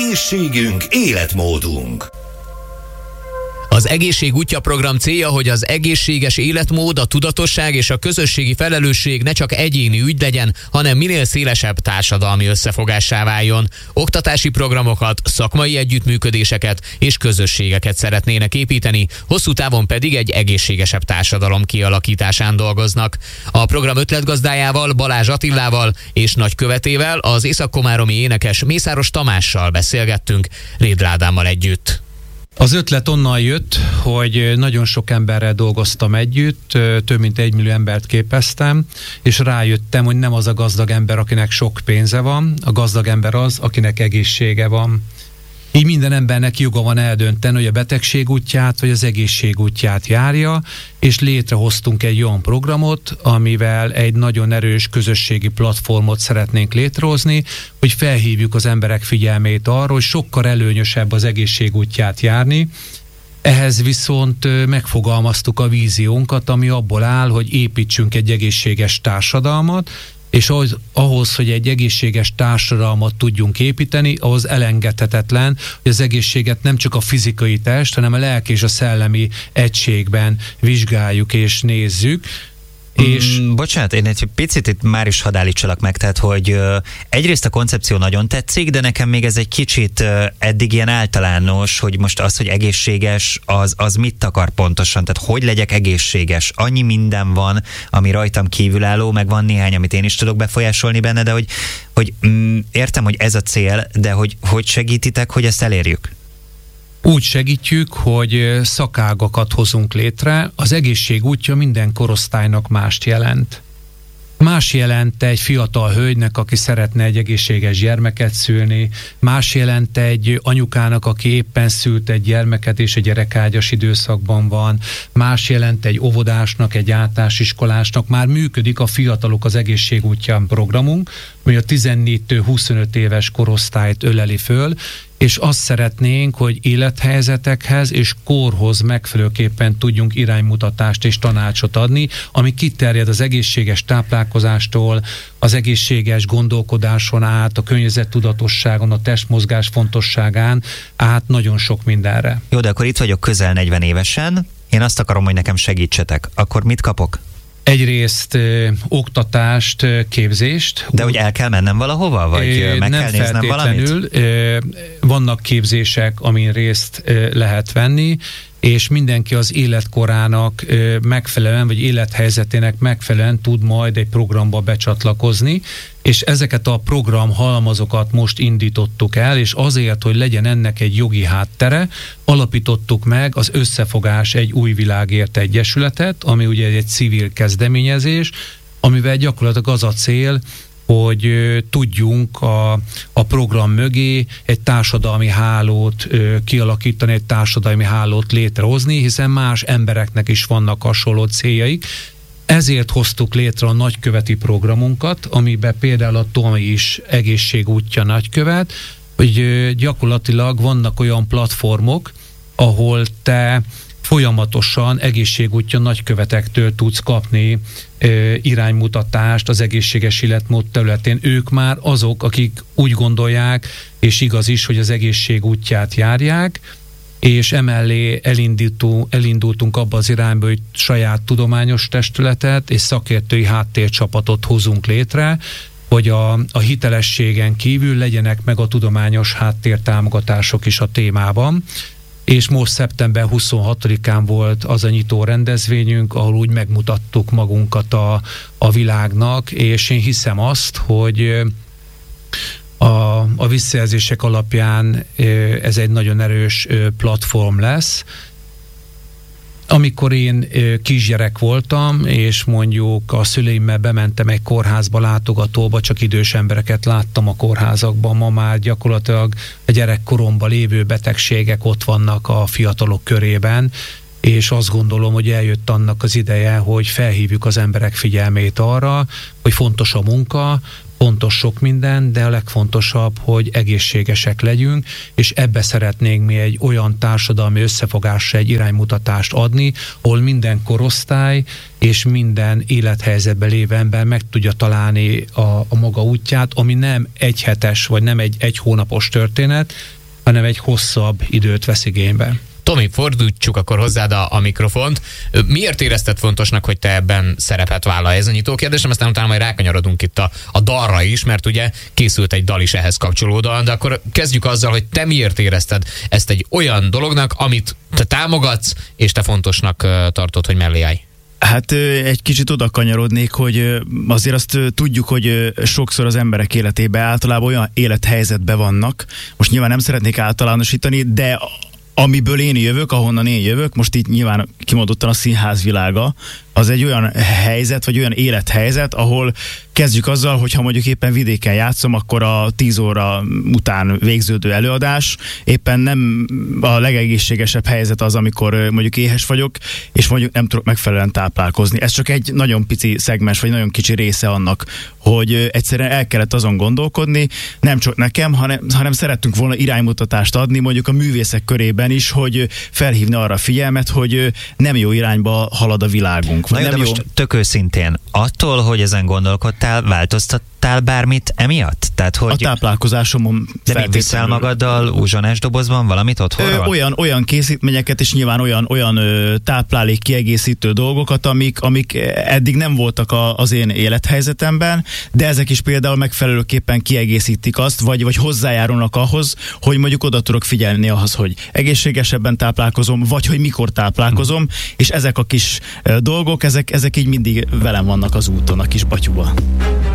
Egészségünk, életmódunk. Az Egészség útja program célja, hogy az egészséges életmód, a tudatosság és a közösségi felelősség ne csak egyéni ügy legyen, hanem minél szélesebb társadalmi összefogássá váljon. Oktatási programokat, szakmai együttműködéseket és közösségeket szeretnének építeni, hosszú távon pedig egy egészségesebb társadalom kialakításán dolgoznak. A program ötletgazdájával, Balázs Attilával és nagykövetével, az észak-komáromi énekes Mészáros Tamással beszélgettünk Rédl Ádámmal együtt. Az ötlet onnan jött, hogy nagyon sok emberrel dolgoztam együtt, több mint 1 millió embert képeztem, és rájöttem, hogy nem az a gazdag ember, akinek sok pénze van, a gazdag ember az, akinek egészsége van. Így minden embernek joga van eldönteni, hogy a betegség útját vagy az egészség útját járja, és létrehoztunk egy olyan programot, amivel egy nagyon erős közösségi platformot szeretnénk létrehozni, hogy felhívjuk az emberek figyelmét arra, hogy sokkal előnyösebb az egészség útját járni. Ehhez viszont megfogalmaztuk a víziónkat, ami abból áll, hogy építsünk egy egészséges társadalmat, és ahhoz, hogy egy egészséges társadalmat tudjunk építeni, ahhoz elengedhetetlen, hogy az egészséget nem csak a fizikai test, hanem a lelki és a szellemi egységben vizsgáljuk és nézzük. És bocsánat, én egy picit itt már is hadd állítsalak meg, tehát hogy egyrészt a koncepció nagyon tetszik, de nekem még ez egy kicsit eddig ilyen általános, hogy most az, hogy egészséges, az mit akar pontosan, tehát hogy legyek egészséges? Annyi minden van, ami rajtam kívülálló, meg van néhány, amit én is tudok befolyásolni benne, de hogy értem, hogy ez a cél, de hogy segítitek, hogy ezt elérjük? Úgy segítjük, hogy szakágakat hozunk létre. Az egészség útja minden korosztálynak mást jelent. Más jelent egy fiatal hölgynek, aki szeretne egy egészséges gyermeket szülni, más jelent egy anyukának, aki éppen szült egy gyermeket és egy gyerekágyas időszakban van, más jelent egy óvodásnak, egy általános iskolásnak. Már működik a Fiatalok az egészség útján programunk, ami a 14-25 éves korosztályt öleli föl, és azt szeretnénk, hogy élethelyzetekhez és korhoz megfelelőképpen tudjunk iránymutatást és tanácsot adni, ami kiterjed az egészséges táplálkozástól, az egészséges gondolkodáson át, a környezettudatosságon, a testmozgás fontosságán át nagyon sok mindenre. Jó, de akkor itt vagyok közel 40 évesen, én azt akarom, hogy nekem segítsetek. Akkor mit kapok? Egyrészt oktatást, képzést. De hogy el kell mennem valahova? Vagy meg kell néznem valamit? Vannak képzések, amin részt lehet venni, és mindenki az életkorának megfelelően, vagy élethelyzetének megfelelően tud majd egy programba becsatlakozni, és ezeket a programhalmazokat most indítottuk el, és azért, hogy legyen ennek egy jogi háttere, alapítottuk meg az Összefogás egy új világért egyesületet, ami ugye egy civil kezdeményezés, amivel gyakorlatilag az a cél, hogy tudjunk a program mögé egy társadalmi hálót kialakítani, egy társadalmi hálót létrehozni, hiszen más embereknek is vannak hasonló céljaik. Ezért hoztuk létre a nagyköveti programunkat, amiben például a Tomi is egészségútja nagykövet, hogy gyakorlatilag vannak olyan platformok, ahol te folyamatosan egészségútja nagykövetektől tudsz kapni iránymutatást az egészséges életmód területén. Ők már azok, akik úgy gondolják, és igaz is, hogy az egészség útját járják, és emellé elindultunk abba az irányba, hogy saját tudományos testületet és szakértői háttércsapatot hozunk létre, hogy a hitelességen kívül legyenek meg a tudományos háttértámogatások is a témában. És most szeptember 26-án volt az a nyitó rendezvényünk, ahol úgy megmutattuk magunkat a világnak, és én hiszem azt, hogy a visszajelzések alapján ez egy nagyon erős platform lesz. Amikor én kisgyerek voltam, és mondjuk a szüleimmel bementem egy kórházba, látogatóba, csak idős embereket láttam a kórházakban, ma már gyakorlatilag a gyerekkoromban lévő betegségek ott vannak a fiatalok körében, és azt gondolom, hogy eljött annak az ideje, hogy felhívjuk az emberek figyelmét arra, hogy fontos a munka, fontos sok minden, de a legfontosabb, hogy egészségesek legyünk, és ebbe szeretnénk mi egy olyan társadalmi összefogásra egy iránymutatást adni, ahol minden korosztály és minden élethelyzetben lévő ember meg tudja találni a maga útját, ami nem egy hetes, vagy nem egy hónapos történet, hanem egy hosszabb időt vesz igénybe. Tomi, fordítsuk akkor hozzád a mikrofont. Miért érezted fontosnak, hogy te ebben szerepet vállalj? Ez a nyitó kérdésem, aztán utána majd rákanyarodunk itt a dalra is, mert ugye készült egy dal is ehhez kapcsolódóan, de akkor kezdjük azzal, hogy te miért érezted ezt egy olyan dolognak, amit te támogatsz, és te fontosnak tartod, hogy mellé állj. Hát egy kicsit oda kanyarodnék, hogy azért azt tudjuk, hogy sokszor az emberek életében általában olyan élethelyzetben vannak. Most nyilván nem szeretnék általánosítani, de amiből én jövök, ahonnan én jövök, most így nyilván kimondottan a színház világa, az egy olyan helyzet, vagy olyan élethelyzet, ahol kezdjük azzal, hogyha mondjuk éppen vidéken játszom, akkor a 10 óra után végződő előadás éppen nem a legegészségesebb helyzet az, amikor mondjuk éhes vagyok, és mondjuk nem tudok megfelelően táplálkozni. Ez csak egy nagyon pici szegmens, vagy nagyon kicsi része annak, hogy egyszerűen el kellett azon gondolkodni, nem csak nekem, hanem szerettünk volna iránymutatást adni mondjuk a művészek körében is, hogy felhívni arra a figyelmet, hogy nem jó irányba halad a világunk. Na jó, de most tök őszintén, attól, hogy ezen gondolkodtál, változtattál bármit emiatt? Tehát, hogy... A táplálkozásomon de mi viszel magaddal uzsonás dobozban valamit otthonról? Olyan készítményeket, és nyilván olyan táplálék kiegészítő dolgokat, amik eddig nem voltak az én élethelyzetemben, de ezek is például megfelelőképpen kiegészítik azt, vagy hozzájárulnak ahhoz, hogy mondjuk oda tudok figyelni ahhoz, hogy egészségesebben táplálkozom, vagy hogy mikor táplálkozom, és ezek a kis dolgok, ezek így mindig velem vannak az úton, a kis batyuban.